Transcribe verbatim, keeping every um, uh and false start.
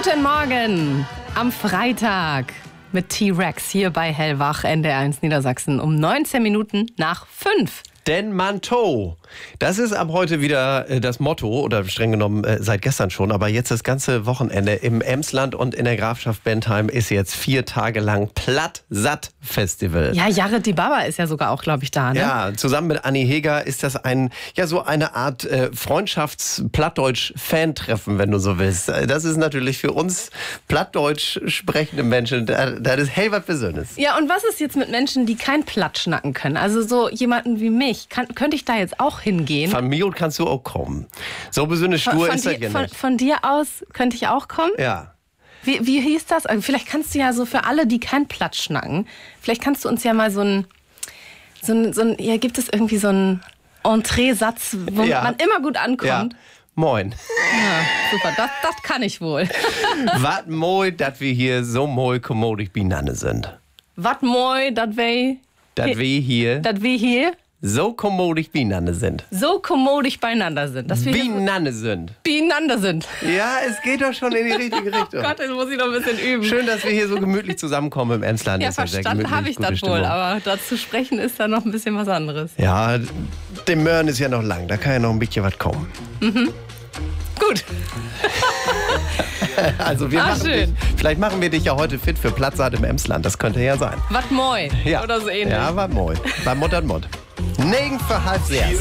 Guten Morgen am Freitag mit T-Rex hier bei Hellwach, N D R eins Niedersachsen um neunzehn Minuten nach fünf. Den Manteau. Das ist ab heute wieder äh, das Motto, oder streng genommen äh, seit gestern schon, aber jetzt das ganze Wochenende im Emsland und in der Grafschaft Bentheim ist jetzt vier Tage lang Platt-Satt-Festival. Ja, Jared Di Baba ist ja sogar auch, glaube ich, da, ne? Ja, zusammen mit Anni Heger ist das ein, ja, so eine Art äh, Freundschafts-Plattdeutsch-Fan-Treffen, wenn du so willst. Das ist natürlich für uns Plattdeutsch sprechende Menschen, das, das ist hell was Besonderes. Ja, und was ist jetzt mit Menschen, die kein Platt schnacken können? Also so jemanden wie mich. Kann, könnte ich da jetzt auch hingehen? Von mir kannst du auch kommen. So besonders stur von, ist dir, das ja von, nicht. von dir aus könnte ich auch kommen? Ja. Wie, wie hieß das? Also vielleicht kannst du ja so für alle, die kein Platt schnacken, vielleicht kannst du uns ja mal so ein, so ein, so ein ja, gibt es irgendwie so einen Entree-Satz, wo Ja. man immer gut ankommt? Ja. Moin. Ja, super, das, das kann ich wohl. Wat moi, dass wir hier so moi kommodig beieinander sind. Wat moi, dat wei, Dass wir hier dat wir hier so kommodig beieinander sind. so kommodisch beieinander sind. Dass wir hier so Beieinander sind. beieinander sind. Ja, es geht doch schon in die richtige Richtung. Oh Gott, jetzt muss ich noch ein bisschen üben. Schön, dass wir hier so gemütlich zusammenkommen im Emsland. Ja, Ist sehr verstanden gemütlich, habe ich gute das Stimmung. wohl, aber dazu sprechen ist da noch ein bisschen was anderes. Ja, dem Möhren ist ja noch lang, da kann ja noch ein bisschen was kommen. Gut. Also wir Ah, machen dich, schön. vielleicht machen wir dich ja heute fit für Platzsaat im Emsland, das könnte ja sein. Wat moi Ja, oder so ähnlich. Ja, war moi. War Mott an Mott. Negen für halb sechs.